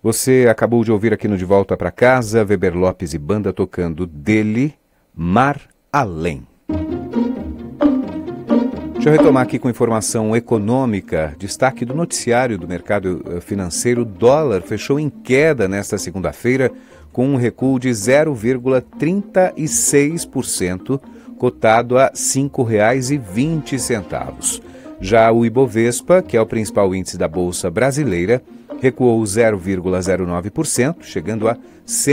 Você acabou de ouvir aqui no De Volta para Casa, Weber Lopes e banda tocando dele, Mar Além. Deixa eu retomar aqui com informação econômica. Destaque do noticiário do mercado financeiro. O dólar fechou em queda nesta segunda-feira com um recuo de 0,36%, cotado a R$ 5,20. Já o Ibovespa, que é o principal índice da Bolsa Brasileira, recuou 0,09%, chegando a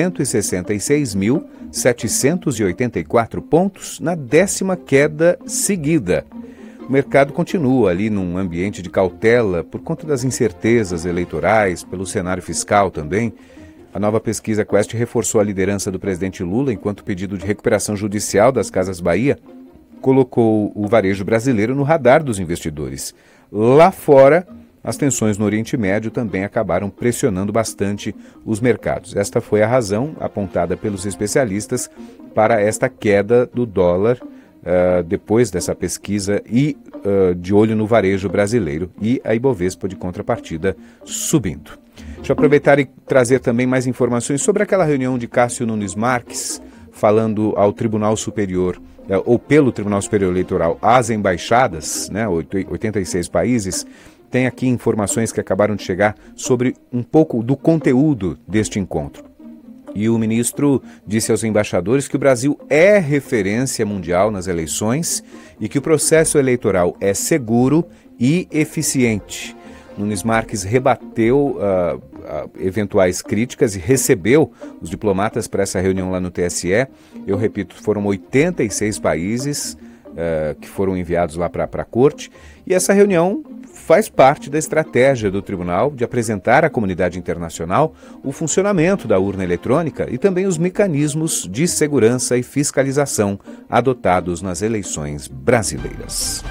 166.784 pontos na 10ª queda seguida. O mercado continua ali num ambiente de cautela por conta das incertezas eleitorais, pelo cenário fiscal também. A nova pesquisa Quest reforçou a liderança do presidente Lula, enquanto o pedido de recuperação judicial das Casas Bahia colocou o varejo brasileiro no radar dos investidores. Lá fora, as tensões no Oriente Médio também acabaram pressionando bastante os mercados. Esta foi a razão apontada pelos especialistas para esta queda do dólar depois dessa pesquisa e de olho no varejo brasileiro, e a Ibovespa de contrapartida subindo. Deixa eu aproveitar e trazer também mais informações sobre aquela reunião de Cássio Nunes Marques, falando ao Tribunal Superior, ou pelo Tribunal Superior Eleitoral, às embaixadas, 86 países. Tem aqui informações que acabaram de chegar sobre um pouco do conteúdo deste encontro. E o ministro disse aos embaixadores que o Brasil é referência mundial nas eleições e que o processo eleitoral é seguro e eficiente. Nunes Marques rebateu eventuais críticas e recebeu os diplomatas para essa reunião lá no TSE. Eu repito, foram 86 países que foram enviados lá para a corte. E essa reunião faz parte da estratégia do tribunal de apresentar à comunidade internacional o funcionamento da urna eletrônica e também os mecanismos de segurança e fiscalização adotados nas eleições brasileiras.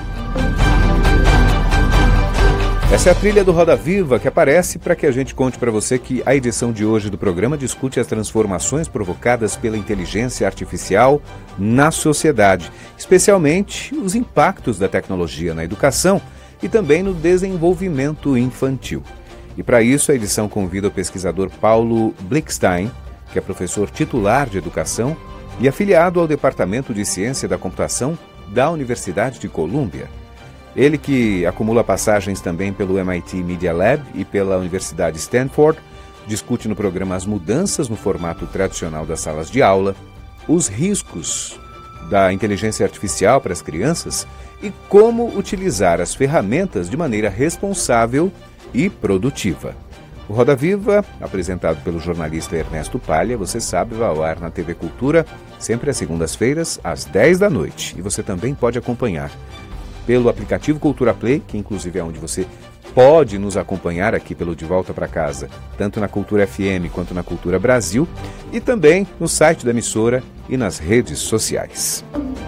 Essa é a trilha do Roda Viva que aparece para que a gente conte para você que a edição de hoje do programa discute as transformações provocadas pela inteligência artificial na sociedade, especialmente os impactos da tecnologia na educação e também no desenvolvimento infantil. E para isso a edição convida o pesquisador Paulo Blickstein, que é professor titular de educação e afiliado ao Departamento de Ciência da Computação da Universidade de Colômbia. Ele que acumula passagens também pelo MIT Media Lab e pela Universidade Stanford, discute no programa as mudanças no formato tradicional das salas de aula, os riscos da inteligência artificial para as crianças e como utilizar as ferramentas de maneira responsável e produtiva. O Roda Viva, apresentado pelo jornalista Ernesto Palha, você sabe, vai ao ar na TV Cultura, sempre às segundas-feiras, às 10 da noite. E você também pode acompanhar pelo aplicativo Cultura Play, que inclusive é onde você pode nos acompanhar aqui pelo De Volta para Casa, tanto na Cultura FM quanto na Cultura Brasil, e também no site da emissora e nas redes sociais.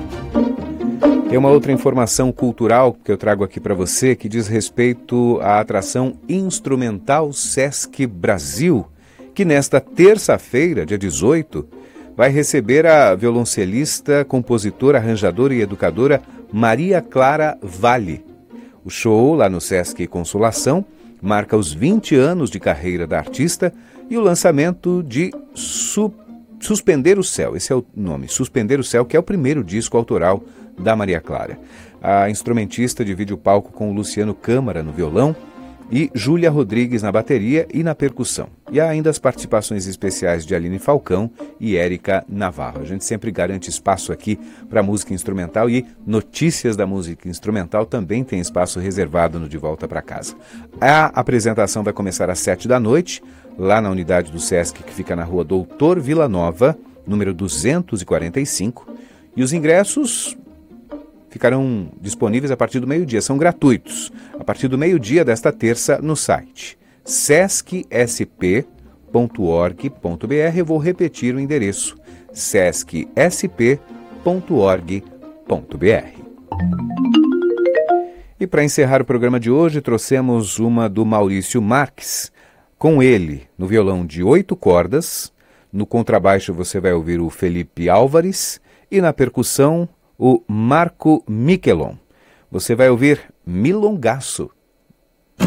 Tem uma outra informação cultural que eu trago aqui para você que diz respeito à atração instrumental Sesc Brasil, que nesta terça-feira, dia 18, vai receber a violoncelista, compositora, arranjadora e educadora Maria Clara Valli. O show, lá no Sesc Consolação, marca os 20 anos de carreira da artista e o lançamento de Suspender o Céu. Esse é o nome, Suspender o Céu, que é o primeiro disco autoral da Maria Clara. A instrumentista divide o palco com o Luciano Câmara no violão e Júlia Rodrigues na bateria e na percussão. E há ainda as participações especiais de Aline Falcão e Érica Navarro. A gente sempre garante espaço aqui para música instrumental e notícias da música instrumental também tem espaço reservado no De Volta para Casa. A apresentação vai começar às 7 da noite, lá na unidade do Sesc, que fica na rua Doutor Vila Nova, número 245, e os ingressos ficarão disponíveis a partir do meio-dia, são gratuitos, a partir do meio-dia desta terça no site sescsp.org.br. Eu vou repetir o endereço, sescsp.org.br. E para encerrar o programa de hoje, trouxemos uma do Maurício Marques, com ele no violão de 8 cordas, no contrabaixo você vai ouvir o Felipe Álvares e na percussão o Marco Michelon. Você vai ouvir Milongaço,